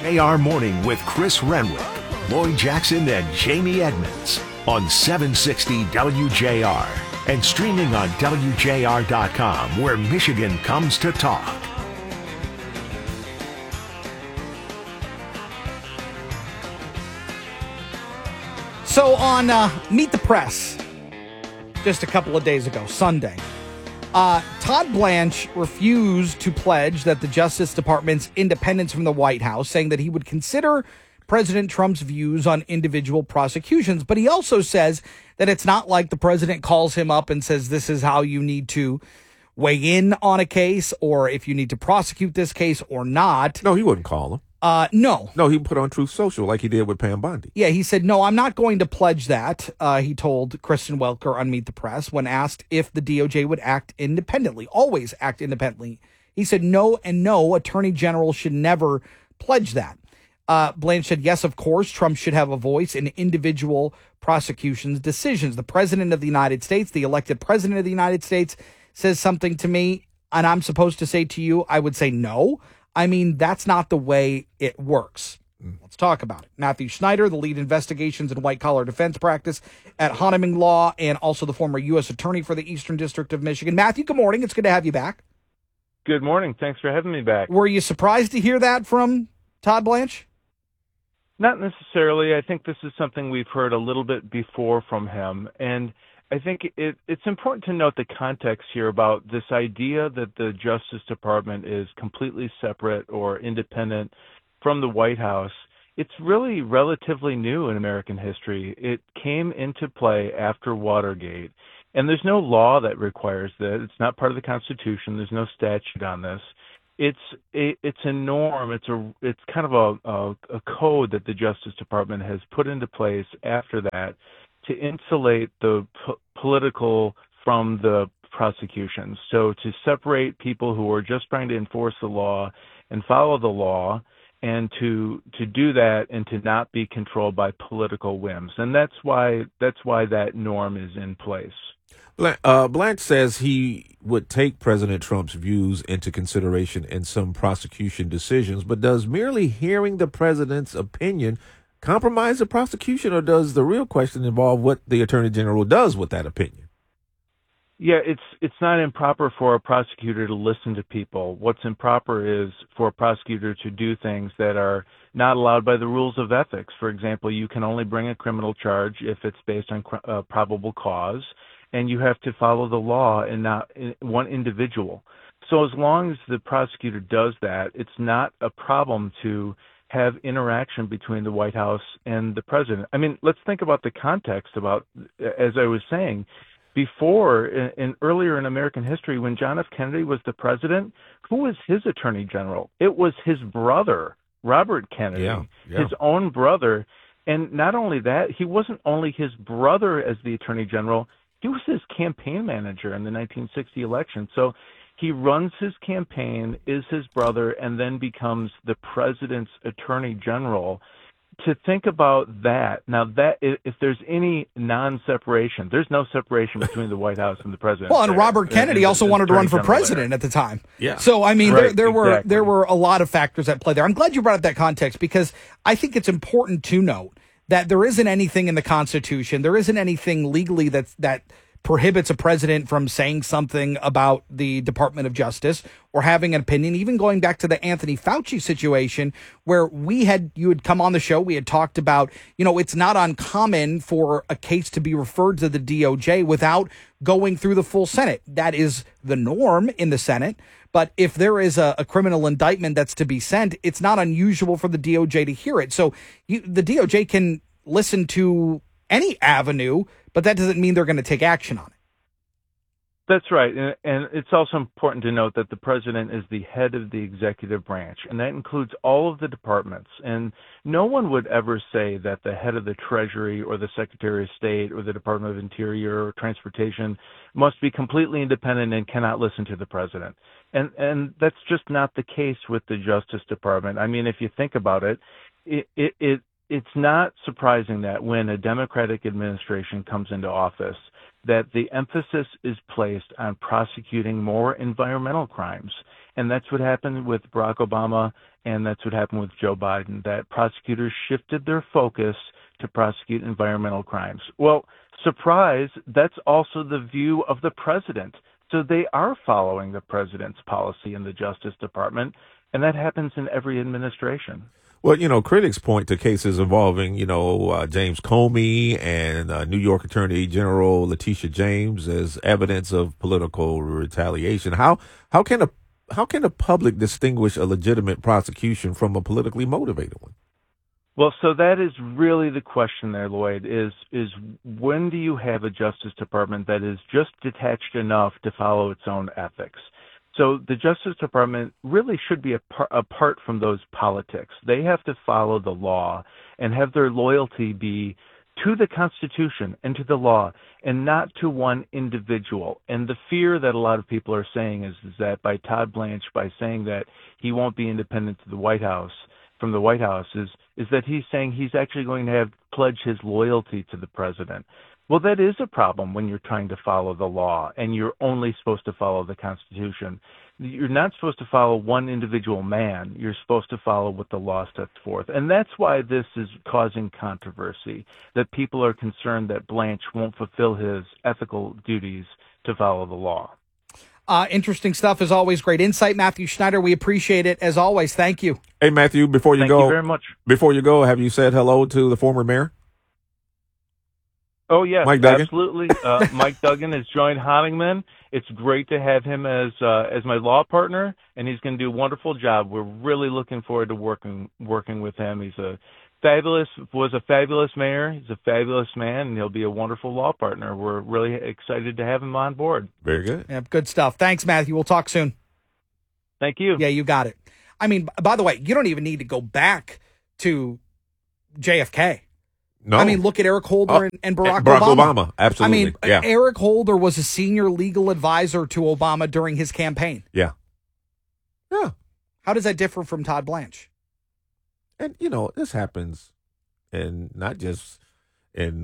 WJR Morning with Chris Renwick, Lloyd Jackson, and Jamie Edmonds on 760 WJR and streaming on WJR.com, where Michigan comes to talk. So on Meet the Press, just a couple of days ago, Sunday, Todd Blanche refused to pledge that the Justice Department's independence from the White House, saying that he would consider President Trump's views on individual prosecutions. But he also says that it's not like the president calls him up and says, this is how you need to weigh in on a case, or if you need to prosecute this case or not. No, he wouldn't call him. No. No, he put on Truth Social like he did with Pam Bondi. Yeah, he said, no, I'm not going to pledge that, he told Kristen Welker on Meet the Press when asked if the DOJ would act independently, always act independently. He said, no, Attorney General should never pledge that. Blanche said, yes, of course, Trump should have a voice in individual prosecutions' decisions. The president of the United States, the elected president of the United States, says something to me, and I'm supposed to say to you, I would say no. I mean, that's not the way it works. Let's talk about it. Matthew Schneider, the lead investigations and white-collar defense practice at Hahneming Law, and also the former U.S. Attorney for the Eastern District of Michigan. Matthew, good morning. It's good to have you back. Good morning. Thanks for having me back. Were you surprised to hear that from Todd Blanche? Not necessarily. I think this is something we've heard a little bit before from him, and I think it's important to note the context here about this idea that the Justice Department is completely separate or independent from the White House. It's really relatively new in American history. It came into play after Watergate, and there's no law that requires that. It's not part of the Constitution. There's no statute on this. It's a norm. It's kind of a code that the Justice Department has put into place after that to insulate the political from the prosecutions. So to separate people who are just trying to enforce the law and follow the law, and to do that and to not be controlled by political whims. And that's why that norm is in place. Blanche says he would take President Trump's views into consideration in some prosecution decisions, but does merely hearing the president's opinion compromise the prosecution, or does the real question involve what the Attorney General does with that opinion? Yeah, it's not improper for a prosecutor to listen to people. What's improper is for a prosecutor to do things that are not allowed by the rules of ethics. For example, you can only bring a criminal charge if it's based on probable cause, and you have to follow the law and not one individual. So as long as the prosecutor does that, it's not a problem to have interaction between the White House and the president. I mean, let's think about the context about, as I was saying, before, earlier in American history, when John F. Kennedy was the president, who was his attorney general? It was his brother, Robert Kennedy, his own brother. And not only that, he wasn't only his brother as the attorney general, he was his campaign manager in the 1960 election. So he runs his campaign, is his brother, and then becomes the president's attorney general. To think about that, now that if there's any non-separation, there's no separation between the White House and the president. Well, and Robert Kennedy also wanted to run for president at the time. Yeah. So, I mean, right, there exactly. were a lot of factors at play there. I'm glad you brought up that context, because I think it's important to note that there isn't anything in the Constitution, there isn't anything legally that prohibits a president from saying something about the Department of Justice or having an opinion, even going back to the Anthony Fauci situation where you had come on the show. We had talked about, it's not uncommon for a case to be referred to the DOJ without going through the full Senate. That is the norm in the Senate. But if there is a criminal indictment that's to be sent, it's not unusual for the DOJ to hear it. So the DOJ can listen to any avenue, but that doesn't mean they're going to take action on it. That's right. And it's also important to note that the president is the head of the executive branch, and that includes all of the departments. And no one would ever say that the head of the Treasury or the Secretary of State or the Department of Interior or Transportation must be completely independent and cannot listen to the president. And that's just not the case with the Justice Department. I mean, if you think about it, it's not surprising that when a Democratic administration comes into office, that the emphasis is placed on prosecuting more environmental crimes. And that's what happened with Barack Obama, and that's what happened with Joe Biden, that prosecutors shifted their focus to prosecute environmental crimes. Well, surprise, that's also the view of the president. So they are following the president's policy in the Justice Department, and that happens in every administration. Well, critics point to cases involving, James Comey and New York Attorney General Letitia James as evidence of political retaliation. How can the public distinguish a legitimate prosecution from a politically motivated one? Well, so that is really the question there, Lloyd, is when do you have a Justice Department that is just detached enough to follow its own ethics? So the Justice Department really should be apart from those politics. They have to follow the law and have their loyalty be to the Constitution and to the law and not to one individual. And the fear that a lot of people are saying is that by Todd Blanche, by saying that he won't be independent to the White House, from the White House, is that he's saying he's actually going to have pledge his loyalty to the president. Well, that is a problem when you're trying to follow the law and you're only supposed to follow the Constitution. You're not supposed to follow one individual man. You're supposed to follow what the law sets forth. And that's why this is causing controversy, that people are concerned that Blanche won't fulfill his ethical duties to follow the law. Interesting stuff, as always. Great insight, Matthew Schneider. We appreciate it, as always. Thank you. Hey, Matthew, Thank you very much. Before you go, have you said hello to the former mayor? Oh, yes, Mike Duggan? Absolutely. Mike Duggan has joined Honigman. It's great to have him as my law partner, and he's going to do a wonderful job. We're really looking forward to working with him. He's was a fabulous mayor. He's a fabulous man, and he'll be a wonderful law partner. We're really excited to have him on board. Very good. Yeah, good stuff. Thanks, Matthew. We'll talk soon. Thank you. Yeah, you got it. I mean, by the way, you don't even need to go back to JFK. No. I mean, look at Eric Holder and Barack Obama. Absolutely. I mean, yeah. Eric Holder was a senior legal advisor to Obama during his campaign. Yeah. Yeah. How does that differ from Todd Blanche? And, this happens in not just in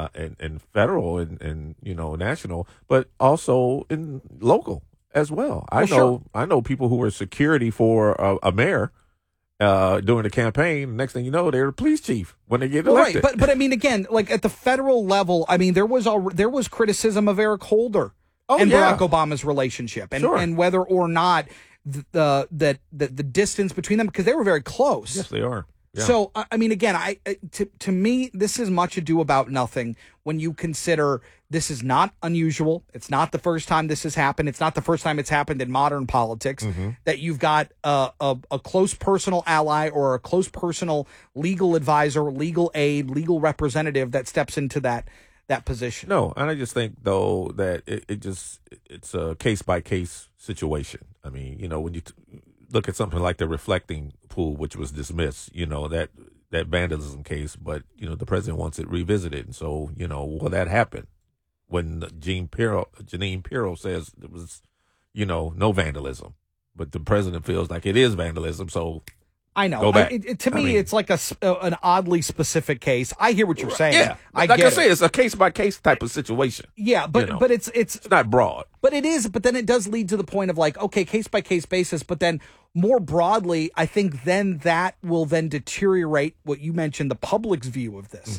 federal and national, but also in local as well. I know people who were security for a mayor during the campaign. Next thing you know, they're the police chief when they get elected. Right, but I mean, again, like at the federal level, I mean, there was criticism of Eric Holder and Barack Obama's relationship, and whether or not the distance between them, because they were very close. Yes, they are. Yeah. So, I mean, again, to me, this is much ado about nothing when you consider this is not unusual. It's not the first time this has happened. It's not the first time it's happened in modern politics, that you've got a close personal ally or a close personal legal advisor, legal aid, legal representative that steps into that position. No, and I just think, though, that it's a case-by-case situation. I mean, when you look at something like the reflecting pool, which was dismissed, that vandalism case, but, the president wants it revisited. And so, will that happen when Janine Pirro says there was, no vandalism, but the president feels like it is vandalism. So I know. Go back. To me, it's like an oddly specific case. I hear what you're saying. Yeah, I say, it's a case by case type of situation. Yeah, but it's not broad. But it is. But then it does lead to the point of like, okay, case by case basis. But then more broadly, I think then that will then deteriorate what you mentioned, the public's view of this.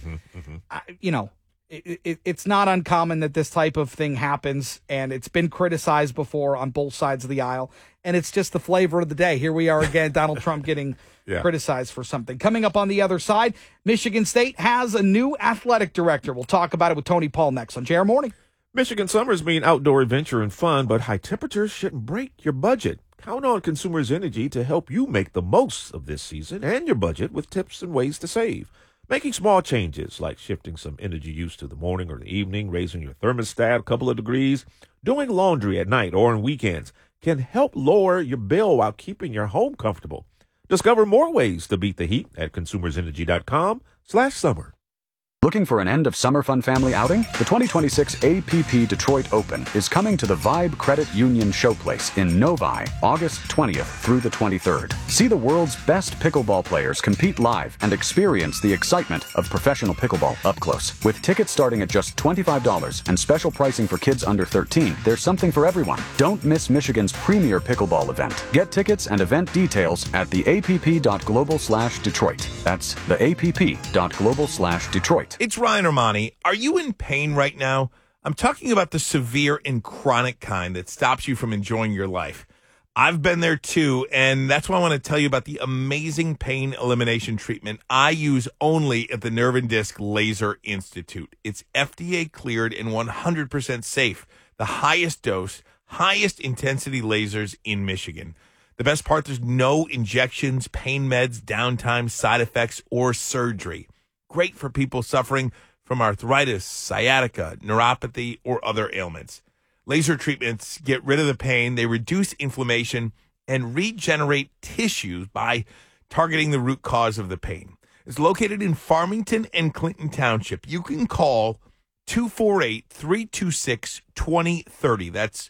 It's not uncommon that this type of thing happens, and it's been criticized before on both sides of the aisle, and it's just the flavor of the day. Here we are again, Donald Trump getting criticized for something. Coming up on the other side, Michigan State has a new athletic director. We'll talk about it with Tony Paul next on JR Morning. Michigan summers mean outdoor adventure and fun, but high temperatures shouldn't break your budget. Count on Consumers Energy to help you make the most of this season and your budget with tips and ways to save. Making small changes like shifting some energy use to the morning or the evening, raising your thermostat a couple of degrees, doing laundry at night or on weekends can help lower your bill while keeping your home comfortable. Discover more ways to beat the heat at consumersenergy.com/summer. Looking for an end-of-summer fun family outing? The 2026 APP Detroit Open is coming to the Vibe Credit Union Showplace in Novi, August 20th through the 23rd. See the world's best pickleball players compete live and experience the excitement of professional pickleball up close. With tickets starting at just $25 and special pricing for kids under 13, there's something for everyone. Don't miss Michigan's premier pickleball event. Get tickets and event details at theapp.global/Detroit. That's theapp.global/Detroit. It's Ryan Armani. Are you in pain right now? I'm talking about the severe and chronic kind that stops you from enjoying your life. I've been there too, and that's why I want to tell you about the amazing pain elimination treatment I use only at the Nerve and Disc Laser Institute. It's FDA cleared and 100% safe. The highest dose, highest intensity lasers in Michigan. The best part, there's no injections, pain meds, downtime, side effects, or surgery. Great for people suffering from arthritis, sciatica, neuropathy, or other ailments. Laser treatments get rid of the pain, they reduce inflammation, and regenerate tissues by targeting the root cause of the pain. It's located in Farmington and Clinton Township. You can call 248-326-2030. That's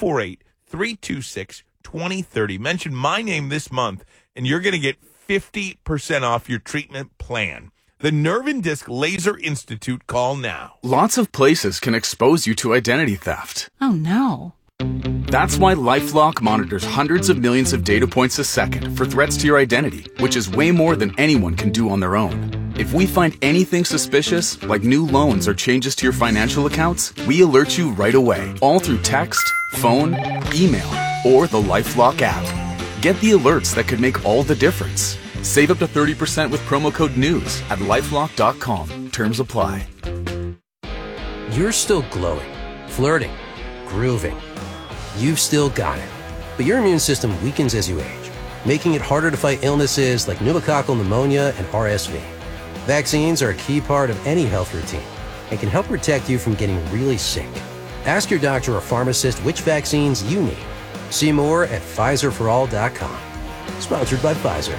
248-326-2030. Mention my name this month, and you're going to get 50% off your treatment plan. The Nerve and Disc Laser Institute. Call now. Lots of places can expose you to identity theft. Oh, no. That's why LifeLock monitors hundreds of millions of data points a second for threats to your identity, which is way more than anyone can do on their own. If we find anything suspicious, like new loans or changes to your financial accounts, we alert you right away, all through text, phone, email, or the LifeLock app. Get the alerts that could make all the difference. Save up to 30% with promo code NEWS at LifeLock.com. Terms apply. You're still glowing, flirting, grooving. You've still got it. But your immune system weakens as you age, making it harder to fight illnesses like pneumococcal pneumonia and RSV. Vaccines are a key part of any health routine and can help protect you from getting really sick. Ask your doctor or pharmacist which vaccines you need. See more at PfizerForAll.com. Sponsored by Pfizer.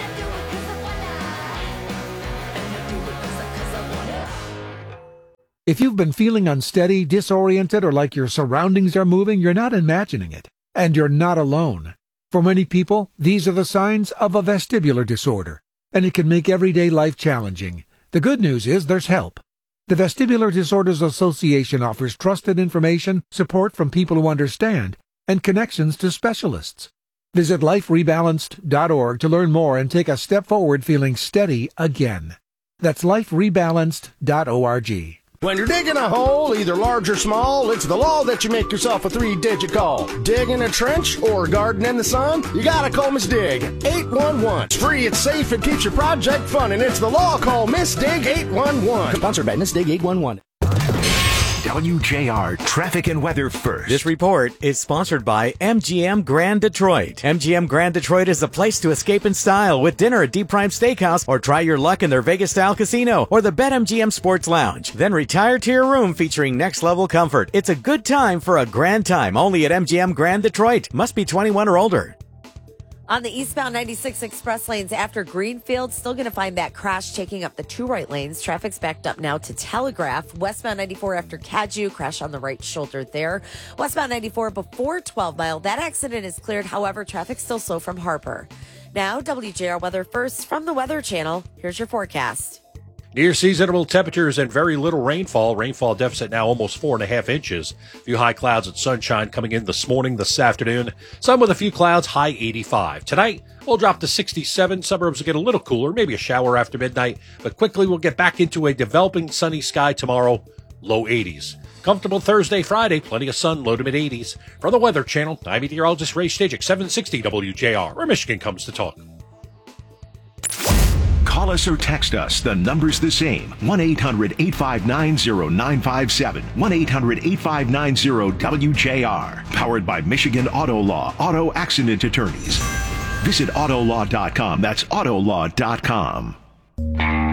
If you've been feeling unsteady, disoriented, or like your surroundings are moving, you're not imagining it. And you're not alone. For many people, these are the signs of a vestibular disorder, and it can make everyday life challenging. The good news is there's help. The Vestibular Disorders Association offers trusted information, support from people who understand, and connections to specialists. Visit liferebalanced.org to learn more and take a step forward feeling steady again. That's liferebalanced.org. When you're digging a hole, either large or small, it's the law that you make yourself a 3-digit call. Digging a trench or a garden in the sun? You gotta call Miss Dig 811. It's free, it's safe, it keeps your project fun, and it's the law. Call Miss Dig 811. Sponsored by Miss Dig 811. WJR Traffic and Weather First. This report is sponsored by MGM Grand Detroit. MGM Grand Detroit is a place to escape in style with dinner at Deep Prime Steakhouse, or try your luck in their Vegas-style casino or the BetMGM Sports Lounge. Then retire to your room featuring next-level comfort. It's a good time for a grand time, only at MGM Grand Detroit. Must be 21 or older. On the eastbound 96 express lanes after Greenfield, still going to find that crash taking up the 2 right lanes. Traffic's backed up now to Telegraph. Westbound 94 after Cadieux, crash on the right shoulder there. Westbound 94 before 12 Mile. That accident is cleared. However, traffic's still slow from Harper. Now, WJR Weather First from the Weather Channel. Here's your forecast. Near seasonable temperatures and very little rainfall. Rainfall deficit now almost 4.5 inches. A few high clouds and sunshine coming in this morning, this afternoon. Some with a few clouds, high 85. Tonight, we'll drop to 67. Suburbs will get a little cooler, maybe a shower after midnight. But quickly, we'll get back into a developing sunny sky tomorrow, low 80s. Comfortable Thursday, Friday, plenty of sun, low to mid 80s. For the Weather Channel, I'm meteorologist Ray Stajic, 760 WJR, where Michigan comes to talk. Call us or text us. The number's the same. 1-800-859-0957. 1-800-859-0WJR. Powered by Michigan Auto Law. Auto Accident Attorneys. Visit Autolaw.com. That's Autolaw.com.